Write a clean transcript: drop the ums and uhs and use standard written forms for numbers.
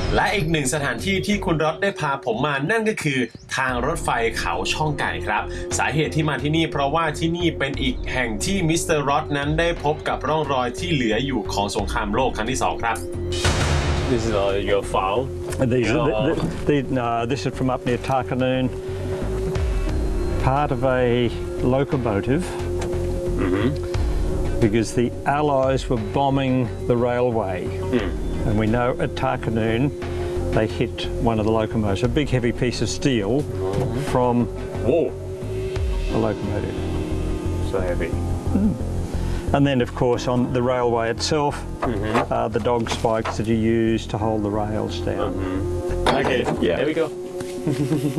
และอีกหนึ่งสถานที่ที่คุณรถได้พาผมมานั่นก็คือทางรถไฟเขาช่องไก่ครับสาเหตุที่มาที่นี่เพราะว่าที่นี่เป็นอีกแห่งที่มิสเตอร์รถนั้นได้พบกับร่องรอยที่เหลืออยู่ของสงครามโลกครั้งที่2ครับ This is your file. This is from up near Tarkanoon, part of a locomotive, because the Allies were bombing the railway, and we know at Tarkanoon they hit one of the locomotives, a big heavy piece of steel from the locomotive. So heavy. And then, of course, on the railway itself, the dog spikes that you use to hold the rails down. Okay, Yeah. There we go.